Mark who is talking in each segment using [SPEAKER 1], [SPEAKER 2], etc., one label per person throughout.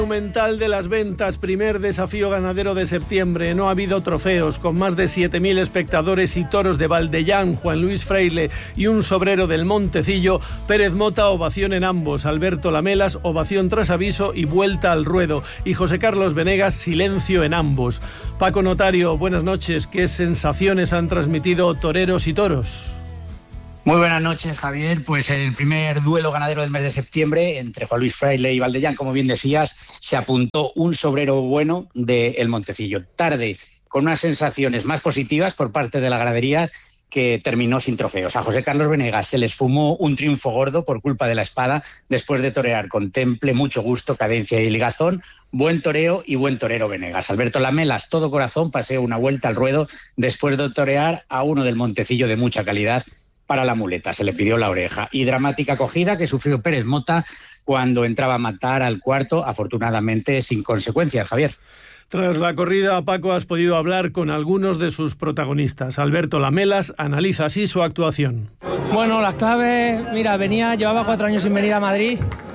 [SPEAKER 1] Monumental de las Ventas, primer desafío ganadero de septiembre. No ha habido trofeos, con más de 7.000 espectadores y toros de Valdellán, Juan Luis Freile y un sobrero del Montecillo. Pérez Mota, ovación en ambos. Alberto Lamelas, ovación tras aviso y vuelta al ruedo. Y José Carlos Venegas, silencio en ambos. Paco Notario, buenas noches. ¿Qué sensaciones han transmitido toreros y toros?
[SPEAKER 2] Muy buenas noches, Javier. Pues el primer duelo ganadero del mes de septiembre entre Juan Luis Freile y Valdellán, como bien decías, se apuntó un sobrero bueno del Montecillo. Tarde, con unas sensaciones más positivas por parte de la ganadería, que terminó sin trofeos. A José Carlos Venegas se le esfumó un triunfo gordo por culpa de la espada, después de torear con temple, mucho gusto, cadencia y ligazón. Buen toreo y buen torero Venegas. Alberto Lamelas, todo corazón, paseó una vuelta al ruedo después de torear a uno del Montecillo de mucha calidad. Para la muleta se le pidió la oreja. Y dramática acogida que sufrió Pérez Mota cuando entraba a matar al cuarto, afortunadamente sin consecuencias, Javier.
[SPEAKER 1] Tras la corrida, Paco, has podido hablar con algunos de sus protagonistas. Alberto Lamelas analiza así su actuación.
[SPEAKER 3] Bueno, las claves, mira, llevaba 4 años sin venir a Madrid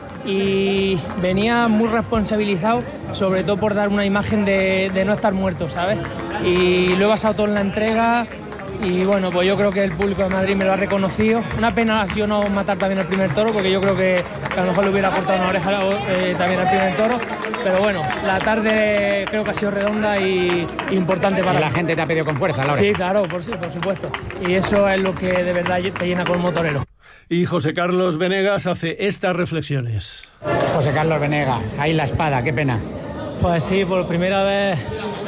[SPEAKER 3] y venía muy responsabilizado, sobre todo por dar una imagen de no estar muerto, ¿sabes? Y lo he basado todo en la entrega. Y bueno, pues yo creo que el público de Madrid me lo ha reconocido. Una pena ha sido no matar también el primer toro, porque yo creo que a lo mejor le hubiera cortado una oreja también al primer toro. Pero bueno, la tarde creo que ha sido redonda y importante para
[SPEAKER 2] la gente. Te ha pedido con fuerza, Laura.
[SPEAKER 3] Sí, claro, por supuesto. Y eso es lo que de verdad te llena como torero.
[SPEAKER 1] Y José Carlos Venegas hace estas reflexiones.
[SPEAKER 2] José Carlos Venegas, ahí la espada, qué pena.
[SPEAKER 3] Pues sí, por primera vez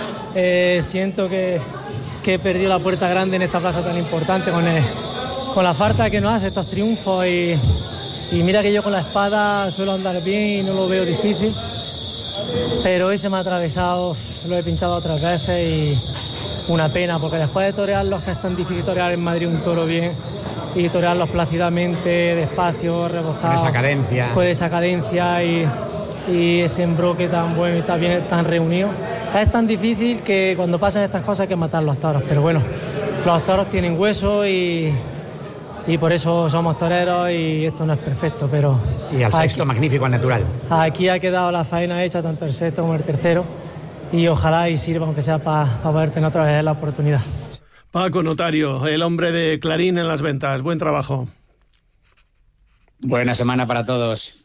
[SPEAKER 3] siento que he perdido la puerta grande en esta plaza tan importante, con la falta que nos hace estos triunfos y mira que yo con la espada suelo andar bien y no lo veo difícil, pero hoy se me ha atravesado, lo he pinchado otras veces y una pena, porque después de torearlos, que es tan difícil torear en Madrid un toro bien y torearlos plácidamente, despacio, rebozado, con esa cadencia y ese embroque tan bueno y tan reunido. Es tan difícil que cuando pasan estas cosas hay que matar los toros, pero bueno, los toros tienen hueso y por eso somos toreros y esto no es perfecto, pero...
[SPEAKER 2] Y al sexto magnífico al natural.
[SPEAKER 3] Aquí ha quedado la faena hecha, tanto el sexto como el tercero, y ojalá y sirva, aunque sea para poder tener otra vez la oportunidad.
[SPEAKER 1] Paco Notario, el hombre de Clarín en las Ventas, buen trabajo.
[SPEAKER 2] Buena semana para todos.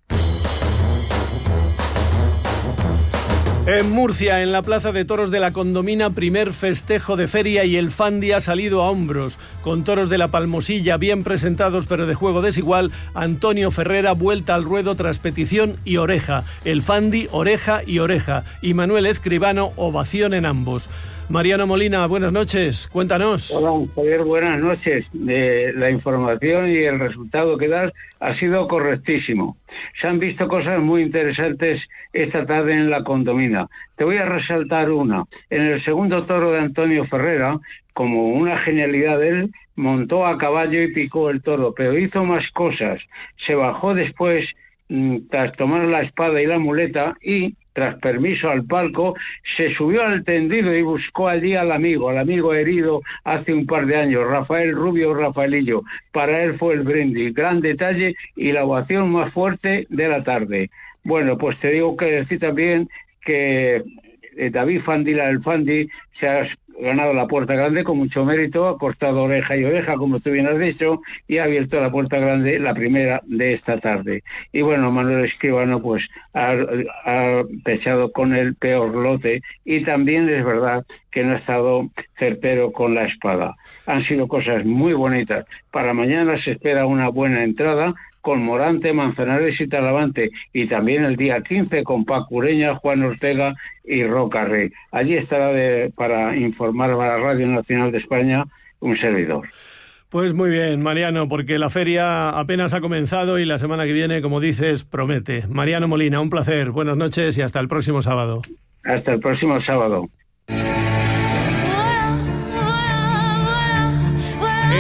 [SPEAKER 1] En Murcia, en la Plaza de Toros de la Condomina, primer festejo de feria y el Fandi ha salido a hombros. Con toros de la Palmosilla bien presentados pero de juego desigual, Antonio Ferrera vuelta al ruedo tras petición y oreja. El Fandi, oreja y oreja. Y Manuel Escribano, ovación en ambos. Mariano Molina, buenas noches, cuéntanos.
[SPEAKER 4] Hola, Javier, buenas noches. La información y el resultado que das ha sido correctísimo. Se han visto cosas muy interesantes esta tarde en la Condomina. Te voy a resaltar una. En el segundo toro de Antonio Ferrera, como una genialidad de él, montó a caballo y picó el toro, pero hizo más cosas. Se bajó después, tras tomar la espada y la muleta, y tras permiso al palco, se subió al tendido y buscó allí al amigo herido hace un par de años, Rafael Rubio Rafaelillo. Para él fue el brindis, gran detalle y la ovación más fuerte de la tarde. Bueno, pues te digo que decir también que David Fandila, el Fandi, se ha ganado la puerta grande con mucho mérito, ha cortado oreja y oreja, como tú bien has dicho, y ha abierto la puerta grande, la primera de esta tarde. Y bueno, Manuel Escribano pues ha pechado con el peor lote, y también es verdad que no ha estado certero con la espada. Han sido cosas muy bonitas. Para mañana se espera una buena entrada con Morante, Manzanares y Talavante, y también el día 15 con Paco Ureña, Juan Ortega y Roca Rey. Allí estará para informar a la Radio Nacional de España un servidor.
[SPEAKER 1] Pues muy bien, Mariano, porque la feria apenas ha comenzado y la semana que viene, como dices, promete. Mariano Molina, un placer, buenas noches y hasta el próximo sábado.
[SPEAKER 4] Hasta el próximo sábado.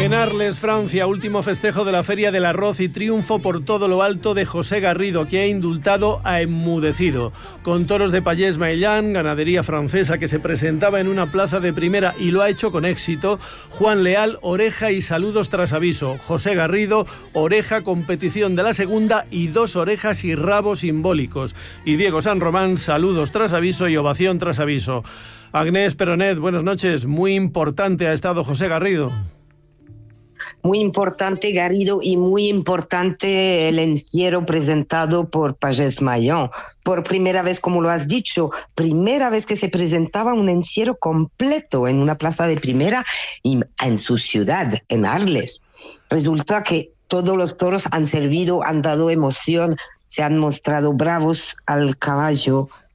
[SPEAKER 1] En Arles, Francia, último festejo de la Feria del Arroz y triunfo por todo lo alto de José Garrido, que ha indultado a Enmudecido. Con toros de Pallés Maillán, ganadería francesa que se presentaba en una plaza de primera y lo ha hecho con éxito, Juan Leal, oreja y saludos tras aviso. José Garrido, oreja, competición de la segunda y 2 orejas y rabos simbólicos. Y Diego San Román, saludos tras aviso y ovación tras aviso. Agnès Peronet, buenas noches. Muy importante ha estado José Garrido.
[SPEAKER 5] Muy importante Garrido y muy importante el encierro presentado por Pallés Maillán. Por primera vez, como lo has dicho, primera vez que se presentaba un encierro completo en una plaza de primera y en su ciudad, en Arles. Resulta que todos los toros han servido, han dado emoción, se han mostrado bravos al caballo.